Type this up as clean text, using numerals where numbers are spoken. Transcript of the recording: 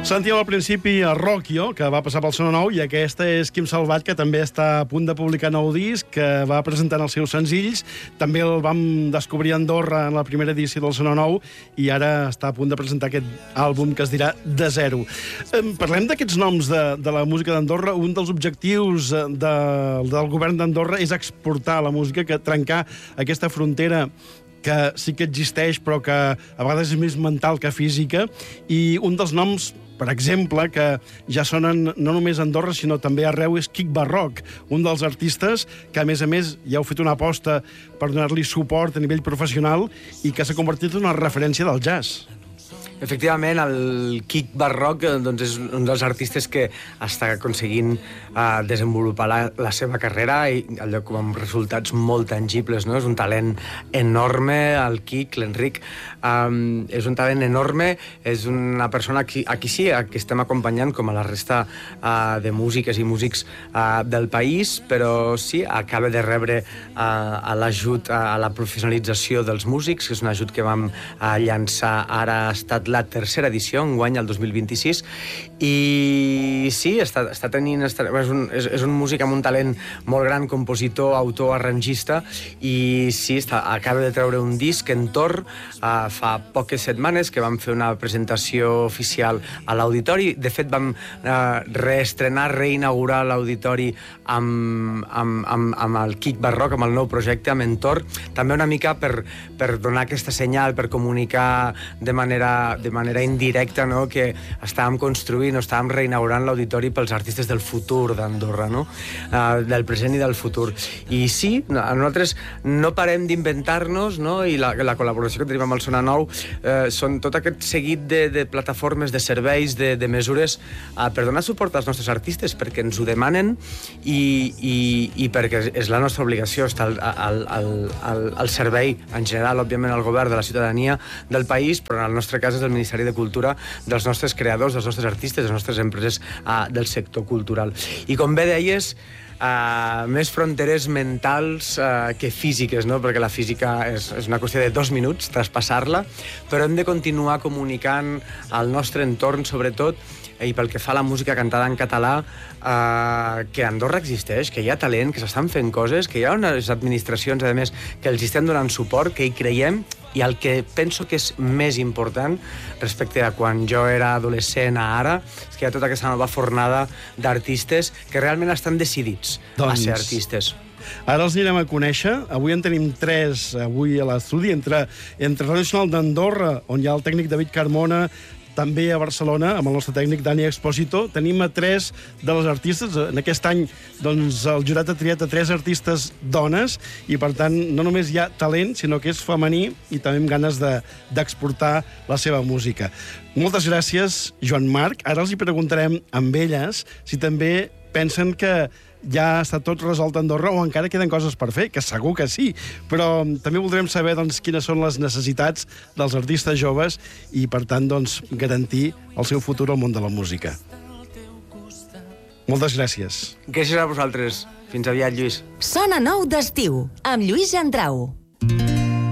Sentíem al principi a Rocchio, que va passar pel Sona Nou, i aquesta és Quim Salvat, que també està a punt de publicar nou disc, que va presentant els seus senzills. També el vam descobrir a Andorra en la primera edició del Sona Nou, i ara està a punt de presentar aquest àlbum que es dirà De Zero. Parlem d'aquests noms de la música d'Andorra. Un dels objectius del govern d'Andorra és exportar la música, que trencar aquesta frontera que sí que existeix, però que a vegades és més mental que física. I un dels noms, per exemple, que ja sonen no només a Andorra, sinó també arreu, és Quick Barroc, un dels artistes que, a més, ja heu fet una aposta per donar-li suport a nivell professional i que s'ha convertit en una referència del jazz. Efectivament, el Quick Barroc doncs, és un dels artistes que està aconseguint desenvolupar la seva carrera i amb resultats molt tangibles, no? És un talent enorme, el Quick, l'Enric. És un talent enorme, és una persona a qui sí, a qui estem acompanyant, com a la resta de músiques i músics del país, però sí, acaba de rebre l'ajut a la professionalització dels músics, que és un ajut que vam llançar ara, ha estat la tercera edició, enguany, el 2026, i sí, està tenint... És un músic amb un talent molt gran, compositor, autor, arrangista, i sí, acaba de treure un disc en Tor, fa poques setmanes que vam fer una presentació oficial a l'auditori. De fet, vam reestrenar, reinaugurar l'auditori amb el Quick Barroc, amb el nou projecte, amb Entor, també una mica per donar aquesta senyal, per comunicar de manera indirecta, no?, que estàvem construint o estàvem reinaugurant l'auditori pels artistes del futur d'Andorra, no?, del present i del futur. I sí, nosaltres no parem d'inventar-nos, no?, i la col·laboració que tenim amb el Sona Nou són tot aquest seguit de plataformes, de serveis, de mesures per donar suport als nostres artistes, perquè ens ho demanen i perquè és la nostra obligació estar al servei, en general, òbviament, al govern, de la ciutadania del país, però en el nostre cas és el Ministeri de Cultura, dels nostres creadors, dels nostres artistes, de les nostres empreses del sector cultural. I com bé deies, més fronteres mentals que físiques, no? Perquè la física és una qüestió de 2 minuts, traspassar-la, però hem de continuar comunicant al nostre entorn, sobretot, i pel que fa a la música cantada en català, que Andorra existeix, que hi ha talent, que s'estan fent coses, que hi ha unes administracions, a més, que els estem donant suport, que hi creiem, i el que penso que és més important respecte a quan jo era adolescent a ara, és que hi ha tota aquesta nova fornada d'artistes que realment estan decidits a ser artistes. Ara els anirem a conèixer. Avui en tenim 3 avui a l'estudi, entre Radio Nacional d'Andorra, on hi ha el tècnic David Carmona, també a Barcelona, amb el nostre tècnic Dani Expósito. Tenim a 3 de les artistes. En aquest any, doncs, el jurat ha triat a 3 artistes dones, i, per tant, no només hi ha talent, sinó que és femení i també amb ganes d'exportar la seva música. Moltes gràcies, Joan Marc. Ara els hi preguntarem amb elles si també pensen que ja està tot resolt a Andorra o encara queden coses per fer, que segur que sí, però també voldrem saber, doncs, quines són les necessitats dels artistes joves i, per tant, doncs, garantir el seu futur al món de la música. Moltes gràcies. Gràcies a vosaltres. Fins aviat, Lluís. Sona Nou d'estiu, amb Lluís Gentrau.